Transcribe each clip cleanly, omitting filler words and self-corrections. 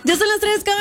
Ya son las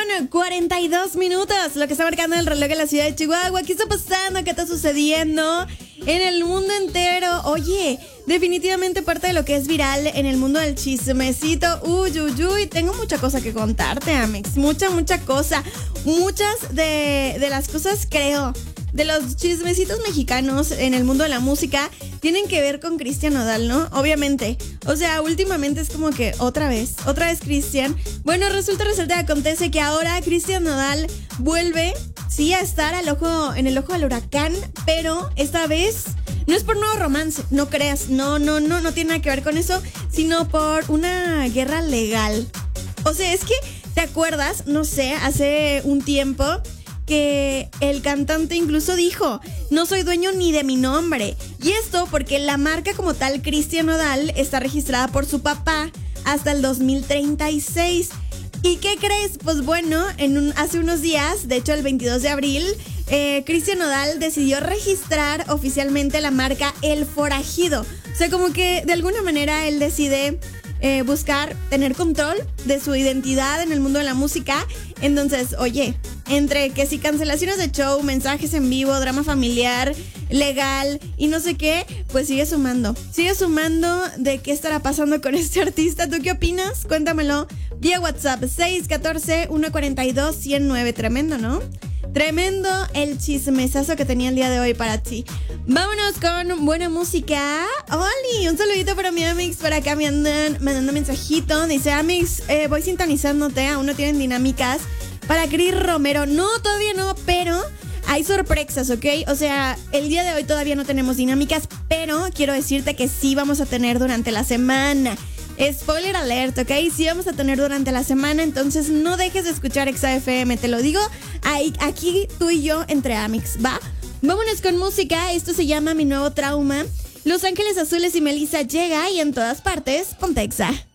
3:42, lo que está marcando el reloj en la ciudad de Chihuahua. ¿Qué está pasando? ¿Qué está sucediendo en el mundo entero? Oye, definitivamente parte de lo que es viral en el mundo del chismecito. Uy, tengo mucha cosa que contarte, Amix. Mucha cosa. Muchas de las cosas, creo, de los chismecitos mexicanos en el mundo de la música tienen que ver con Cristian Nodal, ¿no? Obviamente. O sea, últimamente es como que otra vez Cristian. Bueno, resulta, acontece que ahora Cristian Nodal vuelve, sí, a estar en el ojo del huracán, pero esta vez no es por nuevo romance, no creas, no tiene nada que ver con eso, sino por una guerra legal. O sea, es que, ¿te acuerdas? No sé, hace un tiempo que el cantante incluso dijo: no soy dueño ni de mi nombre. Y esto porque la marca como tal, Cristian Nodal, está registrada por su papá hasta el 2036. ¿Y qué crees? Pues bueno, hace unos días, de hecho el 22 de abril, Cristian Nodal decidió registrar oficialmente la marca El Forajido. O sea, como que de alguna manera él decide buscar tener control de su identidad en el mundo de la música. Entonces, oye, entre que si cancelaciones de show, mensajes en vivo, drama familiar, legal y no sé qué, pues sigue sumando de qué estará pasando con este artista. ¿Tú qué opinas? Cuéntamelo vía WhatsApp 614-142-109. Tremendo, ¿no? Tremendo el chismesazo que tenía el día de hoy para ti. Vámonos con buena música. Oli, un saludito para mi Amix. Por acá me andan mandando mensajito. Dice: Amix, voy sintonizándote. Aún no tienen dinámicas para Cris Romero. No, todavía no, pero hay sorpresas, ¿ok? O sea, el día de hoy todavía no tenemos dinámicas, pero quiero decirte que sí vamos a tener durante la semana. Spoiler alert, ¿ok? Sí vamos a tener durante la semana, entonces no dejes de escuchar Exa FM, te lo digo, aquí tú y yo entre Amix, ¿va? Vámonos con música, esto se llama Mi Nuevo Trauma. Los Ángeles Azules y Melissa llega y en todas partes, ponte Exa.